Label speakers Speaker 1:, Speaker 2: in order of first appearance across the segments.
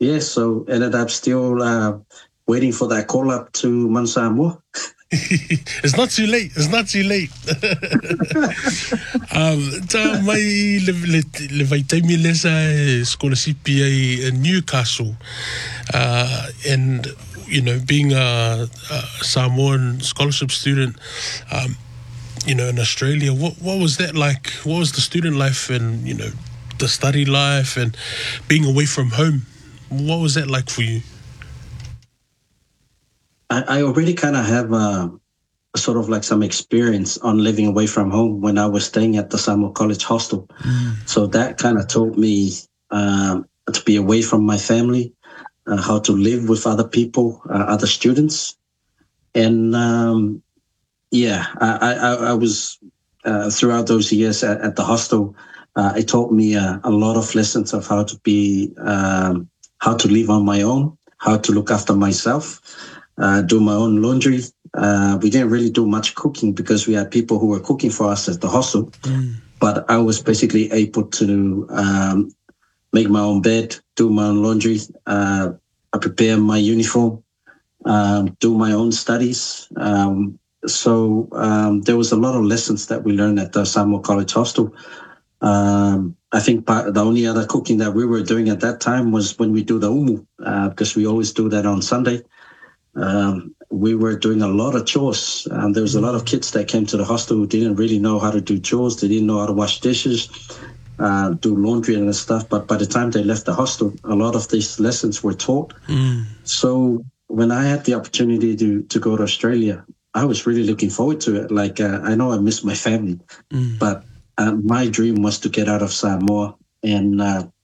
Speaker 1: yeah, so ended up still waiting for that call up to Mount Samoa.
Speaker 2: It's not too late. It's not too late. Ta mai le vai taimi lesa scholarship in Newcastle, and being a Samoan scholarship student, in Australia. What was that like? What was the student life and the study life and being away from home? What was that like for you?
Speaker 1: I already kind of have sort of like some experience on living away from home when I was staying at the Samoa College hostel. So that kind of taught me to be away from my family, how to live with other people, other students. And I was throughout those years at the hostel, it taught me a lot of lessons of how to be, how to live on my own, how to look after myself, do my own laundry. We didn't really do much cooking because we had people who were cooking for us at the hostel. But I was basically able to make my own bed, do my own laundry, I prepare my uniform, do my own studies. So there was a lot of lessons that we learned at the Samoa College hostel. I think the only other cooking that we were doing at that time was when we do the umu, because we always do that on Sunday. We were doing a lot of chores. There was a lot of kids that came to the hostel who didn't really know how to do chores. They didn't know how to wash dishes, do laundry and stuff. But by the time they left the hostel, a lot of these lessons were taught. So when I had the opportunity to go to Australia, I was really looking forward to it. Like, I know I miss my family, but my dream was to get out of Samoa and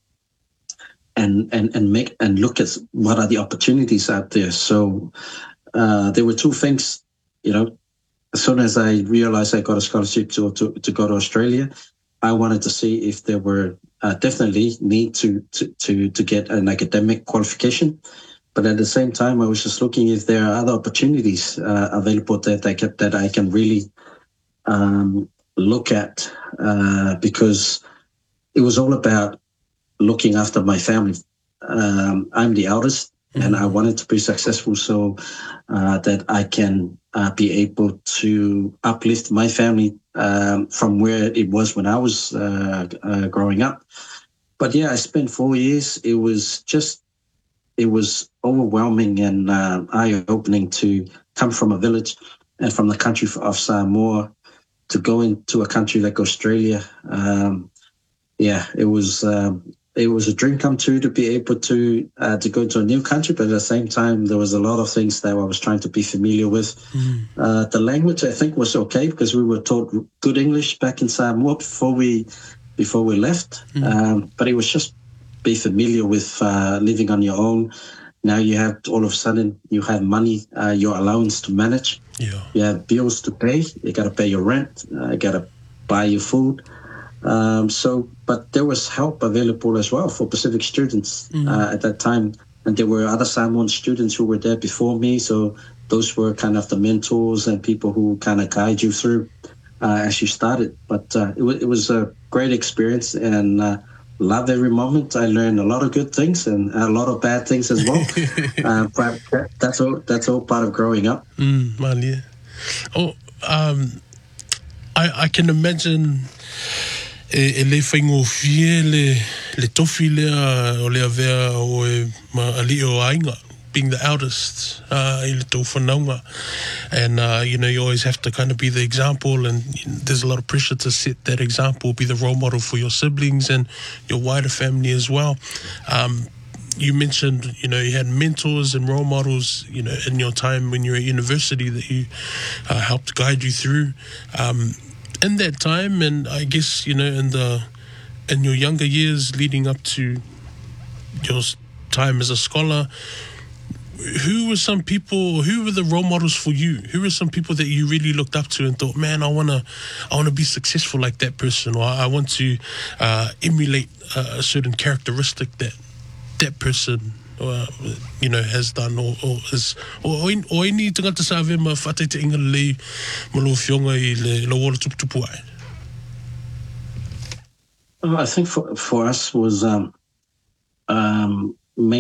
Speaker 1: look at what are the opportunities out there. So there were two things, as soon as I realized I got a scholarship to go to Australia, I wanted to see if there were definitely need to get an academic qualification. But at the same time, I was just looking if there are other opportunities available that I can really look at, because it was all about looking after my family. I'm the eldest, and I wanted to be successful so that I can be able to uplift my family from where it was when I was growing up. But yeah, I spent 4 years. It was overwhelming and eye-opening to come from a village and from the country of Samoa to go into a country like Australia. It was a dream come true to be able to go to a new country, but at the same time, there was a lot of things that I was trying to be familiar with. The language, I think, was okay because we were taught good English back in Samoa before we left. But it was just be familiar with living on your own. Now you have, all of a sudden, you have money, your allowance to manage.
Speaker 2: Yeah.
Speaker 1: You have bills to pay. You got to pay your rent. You got to buy your food. But there was help available as well for Pacific students at that time. And there were other Samoan students who were there before me. So those were kind of the mentors and people who kind of guide you through as you started. But it was a great experience and love every moment. I learned a lot of good things and a lot of bad things as well. But that's all part of growing up.
Speaker 2: Malia. I can imagine e le whaingofie le tofi lea o lea vea o ma ali o ainga, being the eldest i le tau whanaunga. And, you always have to kind of be the example, and there's a lot of pressure to set that example, be the role model for your siblings and your wider family as well. You mentioned, you had mentors and role models, in your time when you were at university that you helped guide you through. In that time, and I guess, in your younger years leading up to your time as a scholar, who were the role models for you? Who were some people that you really looked up to and thought, man, I wanna be successful like that person, or I want to emulate a certain characteristic that person has done, or any tangata sa ave ma whatai te inga lei ma lo whionga I le wala tuputupu ai?
Speaker 1: I think for us was